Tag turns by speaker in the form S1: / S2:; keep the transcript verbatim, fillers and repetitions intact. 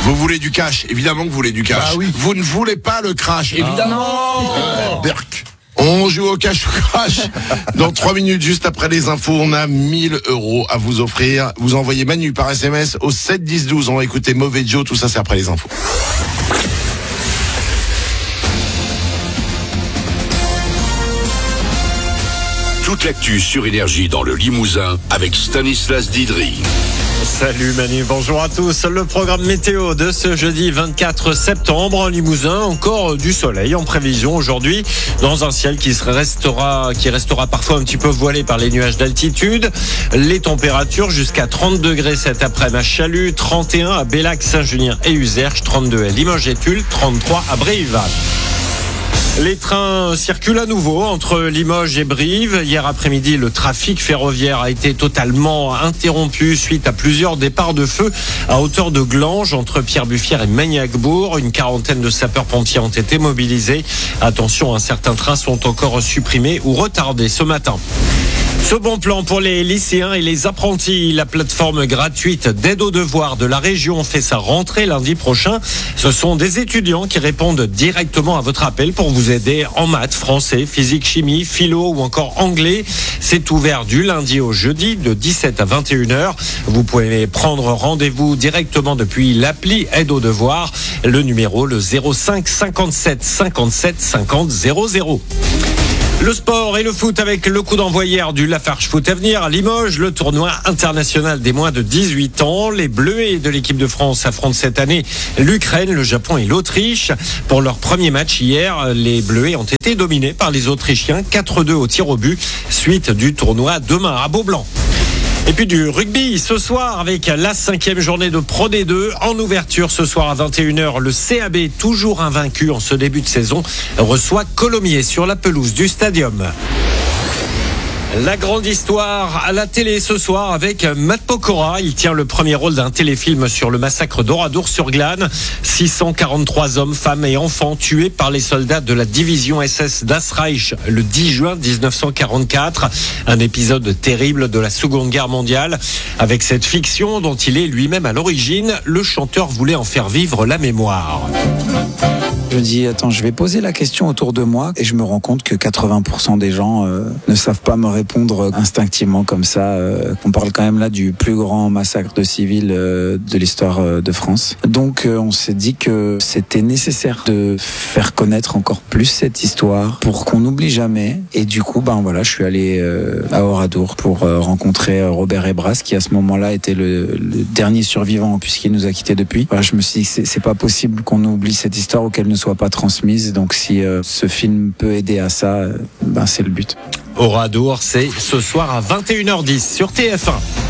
S1: Vous voulez du cash? Évidemment que vous voulez du cash.
S2: Bah oui.
S1: Vous ne voulez pas le crash?
S2: Évidemment.
S1: Euh, Berk. On joue au cash ou crash. Dans trois minutes, juste après les infos, on a mille euros à vous offrir. Vous envoyez Manu par S M S au sept dix douze. On va écouter Mauvais Joe. Tout ça, c'est après les infos.
S3: Toute l'actu sur Énergie dans le Limousin avec Stanislas Didry.
S4: Salut Manu, bonjour à tous. Le programme météo de ce jeudi vingt-quatre septembre en Limousin, encore du soleil en prévision aujourd'hui dans un ciel qui restera, qui restera parfois un petit peu voilé par les nuages d'altitude. Les températures jusqu'à trente degrés cet après-midi à Chalut, trente et un à Bellac, Saint-Junien et Uzerche, trente-deux à Limoges et Tulle, trente-trois à Brive. Les trains circulent à nouveau entre Limoges et Brive. Hier après-midi, le trafic ferroviaire a été totalement interrompu suite à plusieurs départs de feu à hauteur de Glanges entre Pierre-Buffière et Magnacbourg. Une quarantaine de sapeurs-pompiers ont été mobilisés. Attention, certains trains sont encore supprimés ou retardés ce matin. Ce bon plan pour les lycéens et les apprentis. La plateforme gratuite d'aide aux devoirs de la région fait sa rentrée lundi prochain. Ce sont des étudiants qui répondent directement à votre appel pour vous aider en maths, français, physique, chimie, philo ou encore anglais. C'est ouvert du lundi au jeudi de dix-sept à vingt et une heures. Vous pouvez prendre rendez-vous directement depuis l'appli Aide aux devoirs. Le numéro, le zéro cinq cinquante-sept cinquante-sept cinquante zéro zéro. Le sport et le foot avec le coup d'envoi hier du Lafarge Foot Avenir à Limoges, le tournoi international des moins de dix-huit ans. Les Bleuets de l'équipe de France affrontent cette année l'Ukraine, le Japon et l'Autriche. Pour leur premier match hier, les Bleuets ont été dominés par les Autrichiens, quatre deux au tir au but, suite du tournoi demain à Beaublanc. Et puis du rugby ce soir avec la cinquième journée de Pro D deux. En ouverture ce soir à vingt et une heures, le C A B, toujours invaincu en ce début de saison, reçoit Colomiers sur la pelouse du Stadium. La grande histoire à la télé ce soir avec Matt Pokora. Il tient le premier rôle d'un téléfilm sur le massacre d'Oradour-sur-Glane. six cent quarante-trois hommes, femmes et enfants tués par les soldats de la division S S Das Reich le dix juin dix-neuf cent quarante-quatre. Un épisode terrible de la Seconde Guerre mondiale. Avec cette fiction dont il est lui-même à l'origine, le chanteur voulait en faire vivre la mémoire.
S5: Je dis, attends, je vais poser la question autour de moi et je me rends compte que quatre-vingts pour cent des gens euh, ne savent pas me répondre instinctivement comme ça. Euh, on parle quand même là du plus grand massacre de civils euh, de l'histoire euh, de France. Donc euh, on s'est dit que c'était nécessaire de faire connaître encore plus cette histoire pour qu'on n'oublie jamais. Et du coup, ben voilà, je suis allé euh, à Oradour pour euh, rencontrer Robert Ebras qui à ce moment-là était le, le dernier survivant puisqu'il nous a quittés depuis. Voilà, je me suis dit que c'est, c'est pas possible qu'on oublie cette histoire ou qu'elle ne soit pas transmise. Donc si euh, ce film peut aider à ça, euh, ben c'est le but.
S4: Oradour, c'est ce soir à vingt et une heures dix sur T F un.